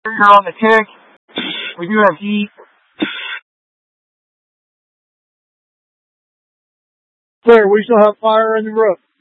You're on the tick. We do have heat. Sir, we still have fire in the roof.